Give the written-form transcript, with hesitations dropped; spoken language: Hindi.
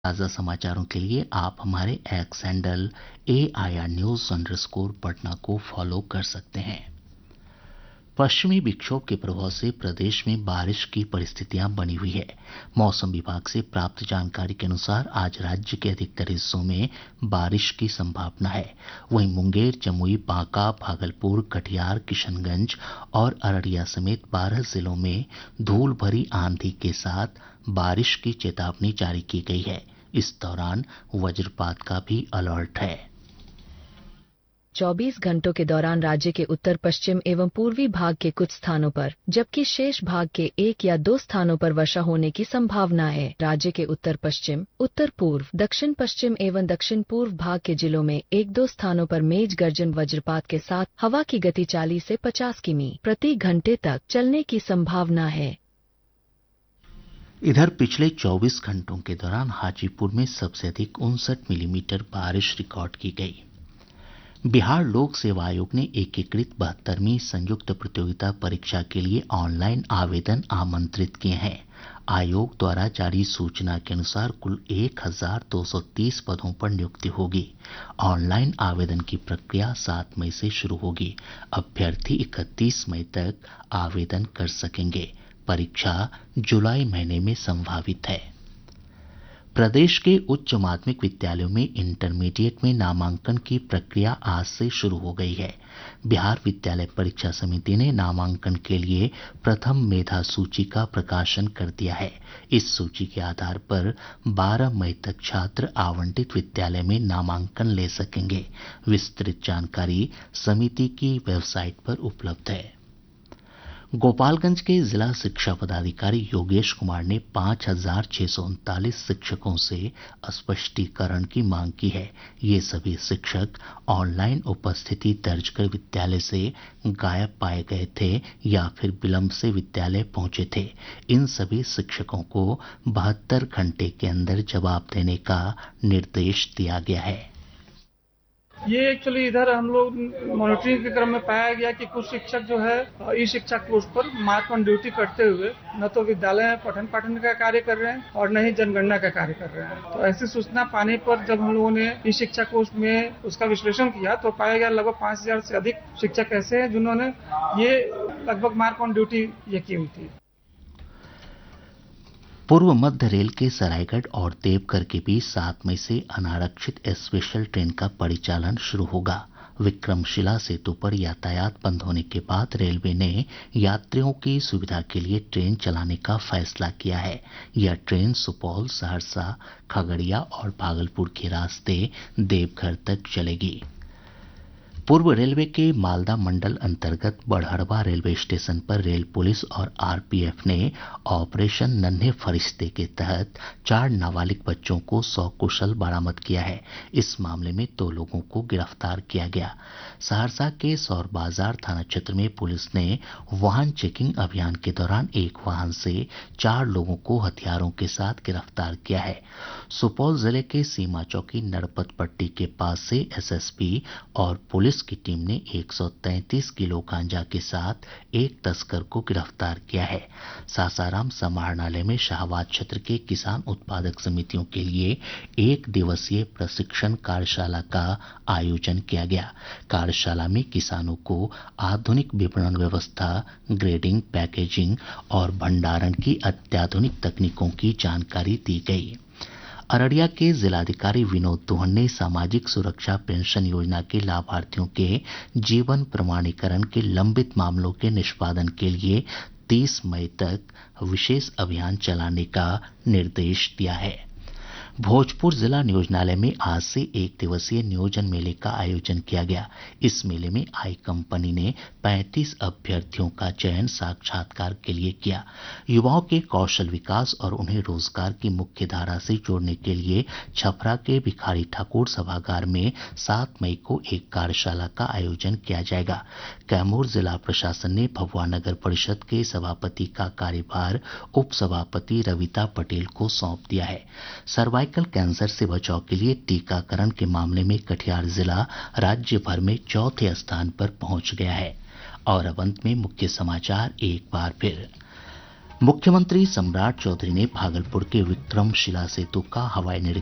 ताज़ा समाचारों के लिए आप हमारे एक्स हैंडल AIR News_पटना को फॉलो कर सकते हैं। पश्चिमी विक्षोभ के प्रभाव से प्रदेश में बारिश की परिस्थितियां बनी हुई है। मौसम विभाग से प्राप्त जानकारी के अनुसार आज राज्य के अधिकतर हिस्सों में बारिश की संभावना है। वहीं मुंगेर, जमुई, बांका, भागलपुर, कटिहार, किशनगंज और अररिया समेत 12 जिलों में धूल भरी आंधी के साथ बारिश की चेतावनी जारी की गई है। इस दौरान वज्रपात का भी अलर्ट है। 24 घंटों के दौरान राज्य के उत्तर पश्चिम एवं पूर्वी भाग के कुछ स्थानों पर जबकि शेष भाग के 1 या 2 स्थानों पर वर्षा होने की संभावना है। राज्य के उत्तर पश्चिम, उत्तर पूर्व, दक्षिण पश्चिम एवं दक्षिण पूर्व भाग के जिलों में 1-2 स्थानों पर मेघ गर्जन वज्रपात के साथ हवा की गति 40 से 50 किमी प्रति घंटे तक चलने की संभावना है। इधर पिछले 24 घंटों के दौरान हाजीपुर में सबसे अधिक 59 मिलीमीटर बारिश रिकॉर्ड की गई। बिहार लोक सेवा आयोग ने एकीकृत 72वीं संयुक्त प्रतियोगिता परीक्षा के लिए ऑनलाइन आवेदन आमंत्रित किए हैं। आयोग द्वारा जारी सूचना के अनुसार कुल 1230 पदों पर नियुक्ति होगी। ऑनलाइन आवेदन की प्रक्रिया 7 मई से शुरू होगी। अभ्यर्थी 31 मई तक आवेदन कर सकेंगे। परीक्षा जुलाई महीने में संभावित है। प्रदेश के उच्च माध्यमिक विद्यालयों में इंटरमीडिएट में नामांकन की प्रक्रिया आज से शुरू हो गई है। बिहार विद्यालय परीक्षा समिति ने नामांकन के लिए प्रथम मेधा सूची का प्रकाशन कर दिया है। इस सूची के आधार पर 12 मई तक छात्र आवंटित विद्यालय में नामांकन ले सकेंगे। विस्तृत जानकारी समिति की वेबसाइट पर उपलब्ध है। गोपालगंज के जिला शिक्षा पदाधिकारी योगेश कुमार ने 5,639 शिक्षकों से स्पष्टीकरण की मांग की है। ये सभी शिक्षक ऑनलाइन उपस्थिति दर्ज कर विद्यालय से गायब पाए गए थे या फिर विलंब से विद्यालय पहुंचे थे। इन सभी शिक्षकों को 72 घंटे के अंदर जवाब देने का निर्देश दिया गया है। ये एक्चुअली इधर हम लोग मॉनिटरिंग के क्रम में पाया गया कि कुछ शिक्षक जो है ई शिक्षा कोर्स पर मार्क ऑन ड्यूटी करते हुए न तो विद्यालय में पठन पाठन का कार्य कर रहे हैं और न ही जनगणना का कार्य कर रहे हैं। तो ऐसी सूचना पाने पर जब हम लोगों ने ई शिक्षा कोर्स में उसका विश्लेषण किया तो पाया गया लगभग 5000 से अधिक शिक्षक ऐसे हैं जिन्होंने ये लगभग मार्क ऑन ड्यूटी ये की हुई थी। पूर्व मध्य रेल के सरायगढ़ और देवघर के बीच 7 मई से अनारक्षित स्पेशल ट्रेन का परिचालन शुरू होगा। विक्रमशिला सेतु पर यातायात बंद होने के बाद रेलवे ने यात्रियों की सुविधा के लिए ट्रेन चलाने का फैसला किया है। यह ट्रेन सुपौल, सहरसा, खगड़िया और भागलपुर के रास्ते देवघर तक चलेगी। पूर्व रेलवे के मालदा मंडल अंतर्गत बड़हड़वा रेलवे स्टेशन पर रेल पुलिस और आरपीएफ ने ऑपरेशन नन्हे फरिश्ते के तहत 4 नाबालिग बच्चों को सकुशल बरामद किया है। इस मामले में 2 लोगों को गिरफ्तार किया गया। सहरसा के सौर बाजार थाना क्षेत्र में पुलिस ने वाहन चेकिंग अभियान के दौरान एक वाहन से 4 लोगों को हथियारों के साथ गिरफ्तार किया है। सुपौल जिले के सीमा चौकी नरपत पट्टी के पास से एसएसबी और पुलिस की टीम ने 133 किलो गांजा के साथ एक तस्कर को गिरफ्तार किया है। सासाराम समाहरणालय में शाहबाद क्षेत्र के किसान उत्पादक समितियों के लिए 1 दिवसीय प्रशिक्षण कार्यशाला का आयोजन किया गया। कार्यशाला में किसानों को आधुनिक विपणन व्यवस्था, ग्रेडिंग, पैकेजिंग और भंडारण की अत्याधुनिक तकनीकों की जानकारी दी गई। अररिया के जिलाधिकारी विनोद दुहन ने सामाजिक सुरक्षा पेंशन योजना के लाभार्थियों के जीवन प्रमाणीकरण के लंबित मामलों के निष्पादन के लिए 30 मई तक विशेष अभियान चलाने का निर्देश दिया है। भोजपुर जिला नियोजनालय में आज से 1 दिवसीय नियोजन मेले का आयोजन किया गया। इस मेले में आई कंपनी ने 35 अभ्यर्थियों का चयन साक्षात्कार के लिए किया। युवाओं के कौशल विकास और उन्हें रोजगार की मुख्य धारा से जोड़ने के लिए छपरा के भिखारी ठाकुर सभागार में 7 मई को एक कार्यशाला का आयोजन किया जाएगा। कैमूर जिला प्रशासन ने भभुआ नगर परिषद के सभापति का कार्यभार उप सभापति रविता पटेल को सौंप दिया है। सर्वाइकल कैंसर से बचाव के लिए टीकाकरण के मामले में कटिहार जिला राज्य भर में 4थे स्थान पर पहुंच गया है। और अब अंत में मुख्य समाचार एक बार फिर। मुख्यमंत्री सम्राट चौधरी ने भागलपुर के विक्रमशिला सेतु का हवाई निरीक्षण